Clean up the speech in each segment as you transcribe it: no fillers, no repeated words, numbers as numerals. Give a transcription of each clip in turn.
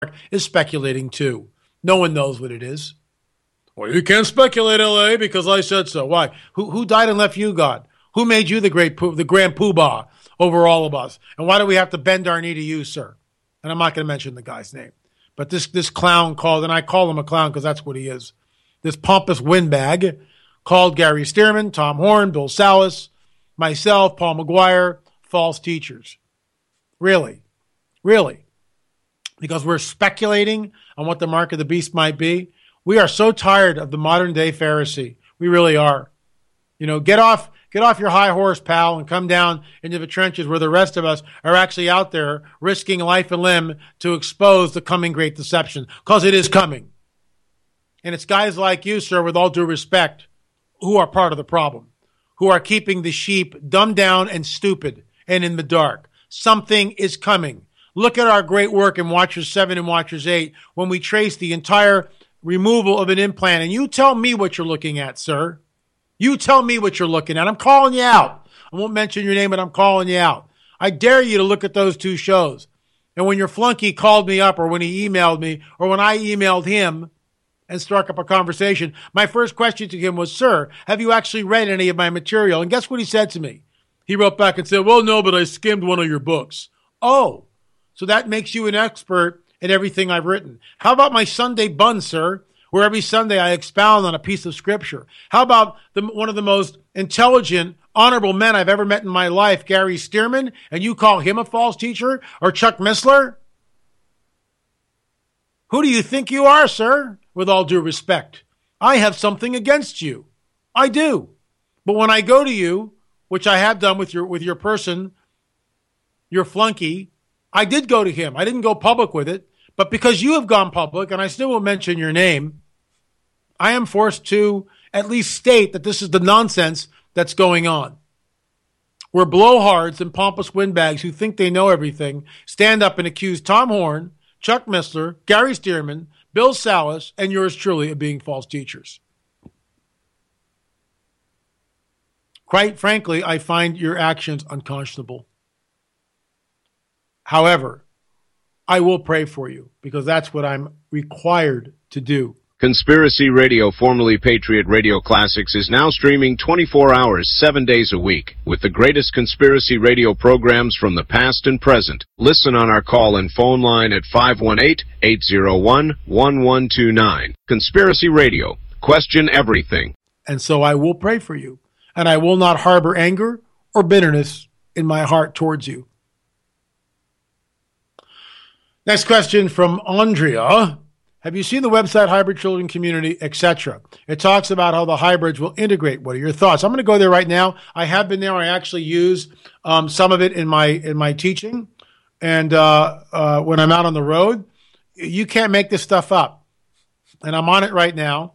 is speculating too. No one knows what it is. Well, you can't speculate, LA, because I said so. Why? Who died and left you, God? Who made you the grand poobah over all of us? And why do we have to bend our knee to you, sir? And I'm not going to mention the guy's name. But this clown called, and I call him a clown because that's what he is, this pompous windbag called Gary Stearman, Tom Horn, Bill Salas, myself, Paul McGuire, false teachers. Really? Really? Because we're speculating on what the mark of the beast might be. We are so tired of the modern day Pharisee. We really are. You know, get off your high horse, pal, and come down into the trenches where the rest of us are actually out there risking life and limb to expose the coming great deception, because it is coming. And it's guys like you, sir, with all due respect, who are part of the problem, who are keeping the sheep dumbed down and stupid and in the dark. Something is coming. Look at our great work in Watchers 7 and Watchers 8 when we trace the entire removal of an implant. And you tell me what you're looking at, sir. You tell me what you're looking at. I'm calling you out. I won't mention your name, but I'm calling you out. I dare you to look at those two shows. And when your flunky called me up, or when he emailed me, or when I emailed him and struck up a conversation, my first question to him was, sir, have you actually read any of my material? And guess what he said to me? He wrote back and said, well, no, but I skimmed one of your books. Oh, so that makes you an expert in everything I've written. How about my Sunday bun, sir, where every Sunday I expound on a piece of scripture? How about one of the most intelligent, honorable men I've ever met in my life, Gary Stearman, and you call him a false teacher? Or Chuck Missler? Who do you think you are, sir? With all due respect, I have something against you. I do. But when I go to you, which I have done with your person, your flunky, I did go to him. I didn't go public with it. But because you have gone public, and I still will mention your name, I am forced to at least state that this is the nonsense that's going on. Where blowhards and pompous windbags who think they know everything stand up and accuse Tom Horn, Chuck Missler, Gary Stearman, Bill Salas, and yours truly of being false teachers. Quite frankly, I find your actions unconscionable. However, I will pray for you because that's what I'm required to do. Conspiracy Radio, formerly Patriot Radio Classics, is now streaming 24 hours, 7 days a week, with the greatest conspiracy radio programs from the past and present. Listen on our call and phone line at 518-801-1129. Conspiracy Radio. Question everything. And so I will pray for you, and I will not harbor anger or bitterness in my heart towards you. Next question from Andrea. Have you seen the website Hybrid Children Community, etc.? It talks about how the hybrids will integrate. What are your thoughts? I'm going to go there right now. I have been there. I actually use some of it in my teaching. And when I'm out on the road, you can't make this stuff up. And I'm on it right now.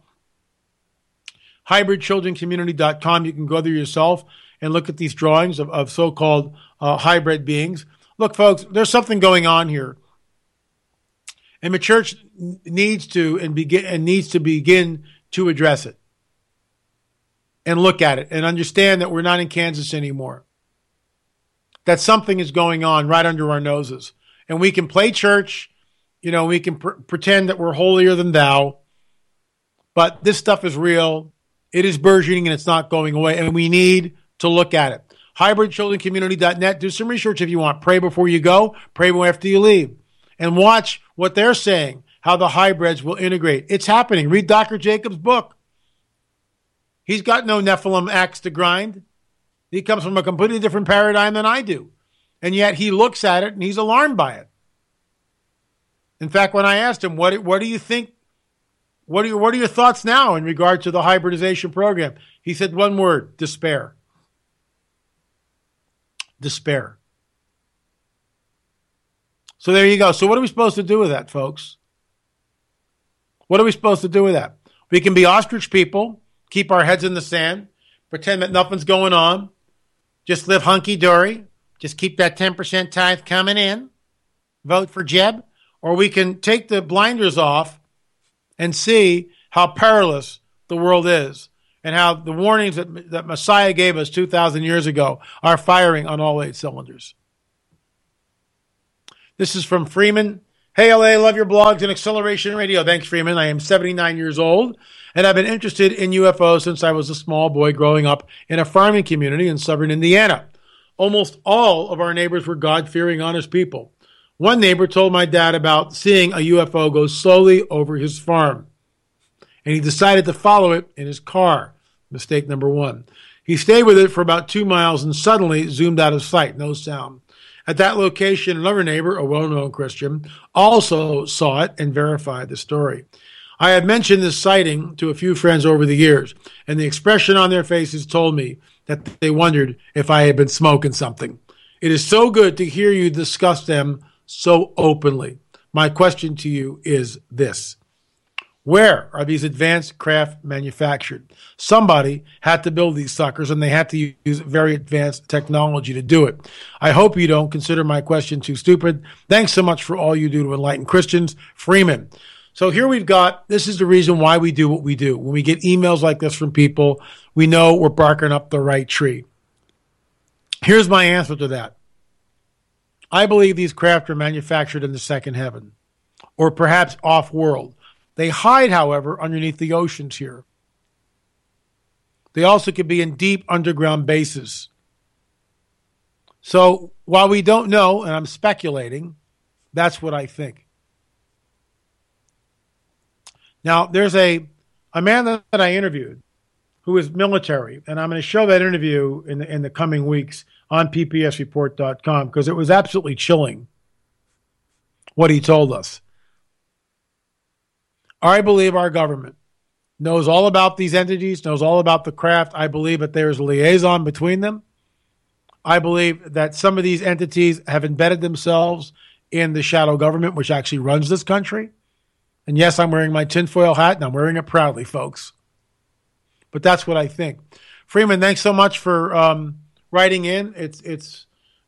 hybridchildrencommunity.com. You can go there yourself and look at these drawings of so-called hybrid beings. Look, folks, there's something going on here. And the church needs to begin to address it and look at it and understand that we're not in Kansas anymore. That something is going on right under our noses. And we can play church, we can pretend that we're holier than thou, but this stuff is real. It is burgeoning and it's not going away. And we need to look at it. hybridchildrencommunity.net. Do some research if you want. Pray before you go. Pray after you leave. And watch what they're saying, how the hybrids will integrate. It's happening. Read Dr. Jacobs' book. He's got no Nephilim axe to grind. He comes from a completely different paradigm than I do. And yet he looks at it and he's alarmed by it. In fact, when I asked him, what do you think? What are your thoughts now in regard to the hybridization program? He said one word: despair. Despair. So there you go. So what are we supposed to do with that, folks? What are we supposed to do with that? We can be ostrich people, keep our heads in the sand, pretend that nothing's going on, just live hunky-dory, just keep that 10% tithe coming in, vote for Jeb, or we can take the blinders off and see how perilous the world is and how the warnings that Messiah gave us 2,000 years ago are firing on all 8 cylinders. This is from Freeman Hey, LA, love your blogs and Acceleration Radio. Thanks, Freeman. I am 79 years old, and I've been interested in UFOs since I was a small boy growing up in a farming community in southern Indiana. Almost all of our neighbors were God-fearing, honest people. One neighbor told my dad about seeing a UFO go slowly over his farm, and he decided to follow it in his car. Mistake number one. He stayed with it for about 2 miles and suddenly zoomed out of sight, no sound. At that location, another neighbor, a well-known Christian, also saw it and verified the story. I have mentioned this sighting to a few friends over the years, and the expression on their faces told me that they wondered if I had been smoking something. It is so good to hear you discuss them so openly. My question to you is this. Where are these advanced craft manufactured? Somebody had to build these suckers, and they had to use very advanced technology to do it. I hope you don't consider my question too stupid. Thanks so much for all you do to enlighten Christians. Freeman. So here we've got, this is the reason why we do what we do. When we get emails like this from people, we know we're barking up the right tree. Here's my answer to that. I believe these craft are manufactured in the second heaven, or perhaps off-world. They hide, however, underneath the oceans here. They also could be in deep underground bases. So while we don't know, and I'm speculating, that's what I think. Now, there's a man that I interviewed who is military, and I'm going to show that interview in the coming weeks on ppsreport.com because it was absolutely chilling what he told us. I believe our government knows all about these entities, knows all about the craft. I believe that there is a liaison between them. I believe that some of these entities have embedded themselves in the shadow government, which actually runs this country. And yes, I'm wearing my tinfoil hat, and I'm wearing it proudly, folks. But that's what I think. Freeman, thanks so much for writing in. It's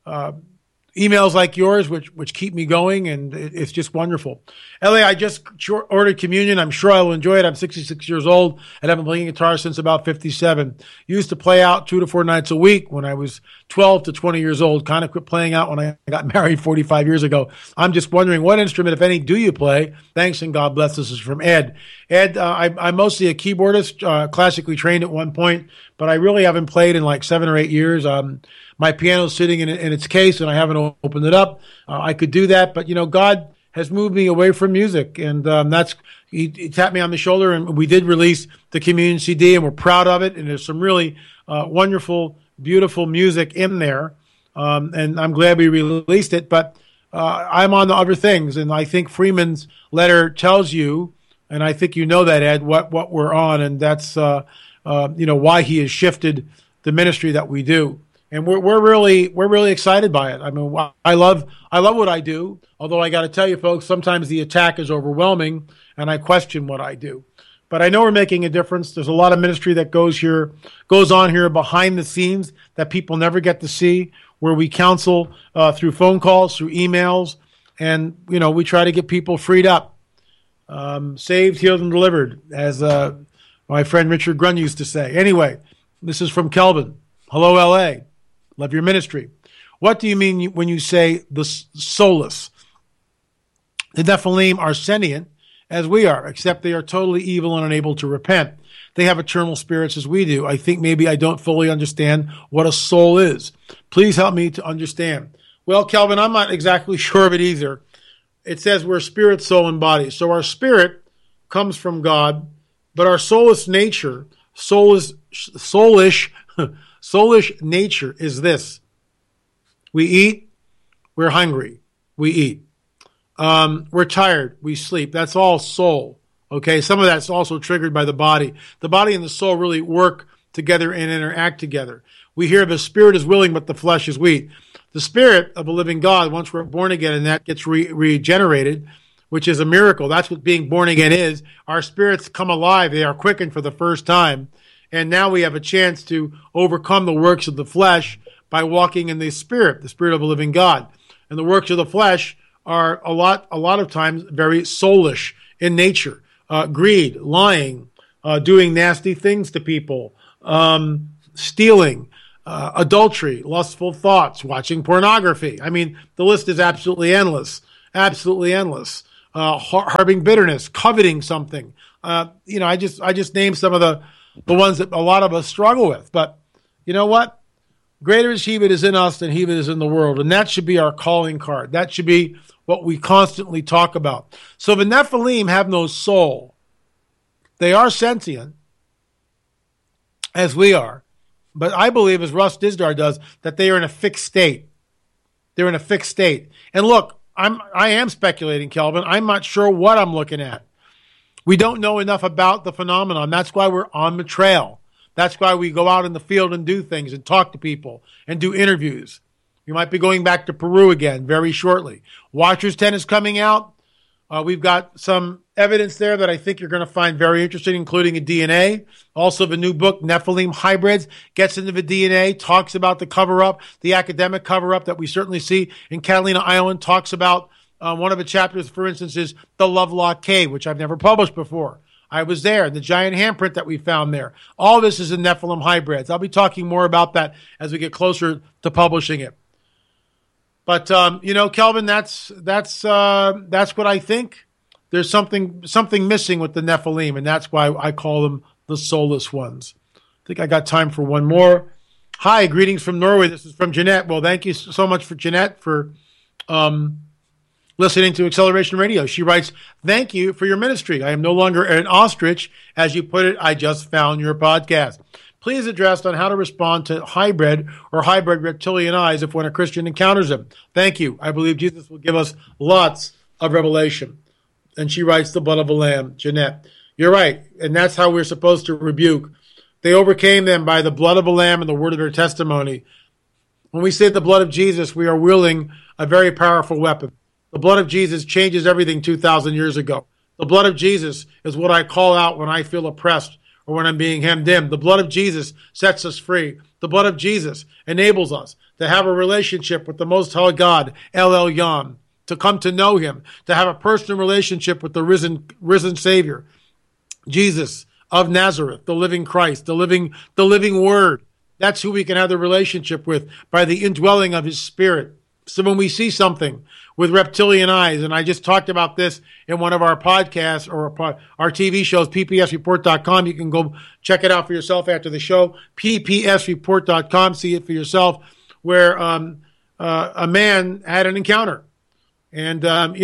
emails like yours, which keep me going, and it's just wonderful. Ellie, I just ordered communion. I'm sure I'll enjoy it. I'm 66 years old, and I've been playing guitar since about 57. Used to play out 2 to 4 nights a week when I was 12 to 20 years old. Kind of quit playing out when I got married 45 years ago. I'm just wondering, what instrument, if any, do you play? Thanks, and God bless. This is from Ed. Ed, I'm mostly a keyboardist, classically trained at one point, but I really haven't played in like 7 or 8 years. My piano's sitting in its case, and I haven't opened it up. I could do that, but, God has moved me away from music, and he tapped me on the shoulder, and we did release the Communion CD, and we're proud of it, and there's some really wonderful, beautiful music in there, and I'm glad we released it, but I'm on the other things, and I think Freeman's letter tells you, and I think you know that, Ed, what we're on, and that's why he has shifted the ministry that we do. And we're really excited by it. I mean, I love what I do. Although I got to tell you, folks, sometimes the attack is overwhelming, and I question what I do. But I know we're making a difference. There's a lot of ministry that goes on here behind the scenes that people never get to see, where we counsel through phone calls, through emails, and we try to get people freed up, saved, healed, and delivered, as my friend Richard Grun used to say. Anyway, this is from Kelvin. Hello, L.A. Love your ministry. What do you mean when you say the soulless? The Nephilim are sentient as we are, except they are totally evil and unable to repent. They have eternal spirits as we do. I think maybe I don't fully understand what a soul is. Please help me to understand. Well, Kelvin, I'm not exactly sure of it either. It says we're spirit, soul, and body. So our spirit comes from God, but our soulless nature, soulish nature is this. We eat, we're hungry, we eat. We're tired, we sleep. That's all soul. Okay, some of that's also triggered by the body. The body and the soul really work together and interact together. We hear the spirit is willing, but the flesh is weak. The spirit of a living God, once we're born again and that gets regenerated, which is a miracle. That's what being born again is. Our spirits come alive. They are quickened for the first time. And now we have a chance to overcome the works of the flesh by walking in the spirit of a living God. And the works of the flesh are a lot of times very soulish in nature. Greed, lying, doing nasty things to people, stealing, adultery, lustful thoughts, watching pornography. I mean, the list is absolutely endless. absolutely endless. Harboring bitterness, coveting something. I just named some of the ones that a lot of us struggle with. But you know what? Greater is he that is in us than he that is in the world. And that should be our calling card. That should be what we constantly talk about. So the Nephilim have no soul. They are sentient, as we are. But I believe, as Russ Dizdar does, that they are in a fixed state. They're in a fixed state. And look, I am speculating, Kelvin. I'm not sure what I'm looking at. We don't know enough about the phenomenon. That's why we're on the trail. That's why we go out in the field and do things and talk to people and do interviews. We might be going back to Peru again very shortly. Watcher's 10 is coming out. We've got some evidence there that I think you're going to find very interesting, including a DNA. Also, the new book, Nephilim Hybrids, gets into the DNA, talks about the cover-up, the academic cover-up that we certainly see in Catalina Island, talks about one of the chapters, for instance, is the Lovelock Cave, which I've never published before. I was there, the giant handprint that we found there. All this is in Nephilim Hybrids. I'll be talking more about that as we get closer to publishing it. But, Kelvin, that's what I think. There's something missing with the Nephilim, and that's why I call them the soulless ones. I think I got time for one more. Hi, greetings from Norway. This is from Jeanette. Well, thank you so much for Jeanette for listening to Acceleration Radio. She writes, thank you for your ministry. I am no longer an ostrich. As you put it, I just found your podcast. Please address on how to respond to hybrid or hybrid reptilian eyes if when a Christian encounters them. Thank you. I believe Jesus will give us lots of revelation. And she writes, the blood of the Lamb, Jeanette. You're right. And that's how we're supposed to rebuke. They overcame them by the blood of the Lamb and the word of their testimony. When we say the blood of Jesus, we are wielding a very powerful weapon. The blood of Jesus changes everything 2,000 years ago. The blood of Jesus is what I call out when I feel oppressed or when I'm being hemmed in. The blood of Jesus sets us free. The blood of Jesus enables us to have a relationship with the Most High God, El Elyon, to come to know him, to have a personal relationship with the risen Savior, Jesus of Nazareth, the living Christ, the living Word. That's who we can have the relationship with by the indwelling of his Spirit. So when we see something with reptilian eyes, and I just talked about this in one of our podcasts or our TV shows, ppsreport.com. You can go check it out for yourself after the show, ppsreport.com. See it for yourself, where a man had an encounter. And,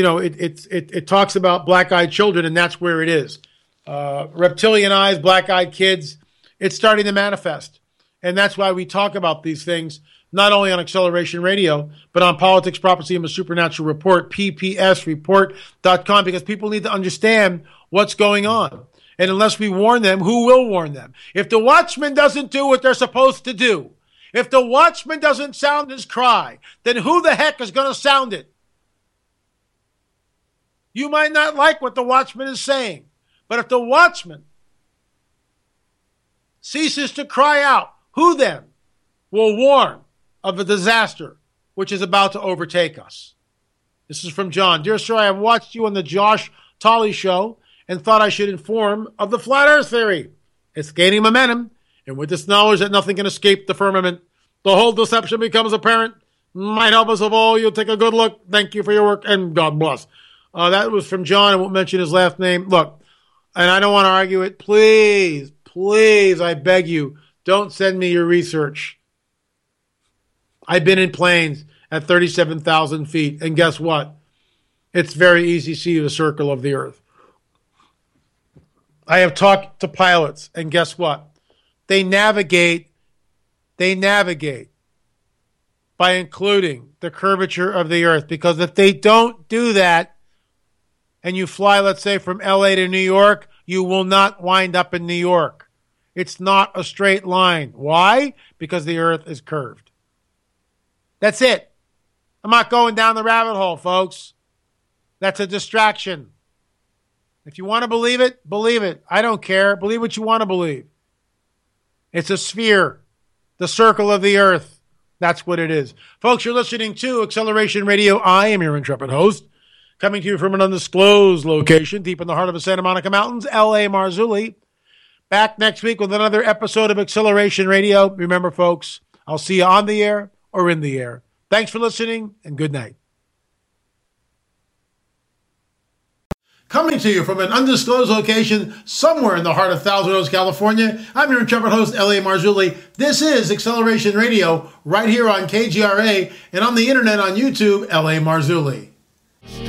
it talks about black-eyed children, and that's where it is. Reptilian eyes, black-eyed kids, it's starting to manifest. And that's why we talk about these things, not only on Acceleration Radio, but on Politics, Prophecy, and the Supernatural Report, ppsreport.com, because people need to understand what's going on. And unless we warn them, who will warn them? If the watchman doesn't do what they're supposed to do, if the watchman doesn't sound his cry, then who the heck is going to sound it? You might not like what the watchman is saying, but if the watchman ceases to cry out, who then will warn of the disaster which is about to overtake us? This is from John. Dear sir, I have watched you on the Josh Tolley show and thought I should inform of the flat earth theory. It's gaining momentum, and with this knowledge that nothing can escape the firmament, the whole deception becomes apparent. Might help us of all. You'll take a good look. Thank you for your work, and God bless. That was from John. I won't mention his last name. Look, and I don't want to argue it. Please, I beg you, don't send me your research. I've been in planes at 37,000 feet, and guess what? It's very easy to see the circle of the earth. I have talked to pilots, and guess what? They navigate by including the curvature of the earth, because if they don't do that, and you fly, let's say, from LA to New York, you will not wind up in New York. It's not a straight line. Why? Because the earth is curved. That's it. I'm not going down the rabbit hole, folks. That's a distraction. If you want to believe it, believe it. I don't care. Believe what you want to believe. It's a sphere, the circle of the earth. That's what it is. Folks, you're listening to Acceleration Radio. I am your intrepid host, coming to you from an undisclosed location deep in the heart of the Santa Monica Mountains, L.A. Marzulli. Back next week with another episode of Acceleration Radio. Remember, folks, I'll see you on the air or in the air. Thanks for listening, and good night. Coming to you from an undisclosed location somewhere in the heart of Thousand Oaks, California, I'm your intrepid host, L.A. Marzulli. This is Acceleration Radio, right here on KGRA and on the internet on YouTube, L.A. Marzulli.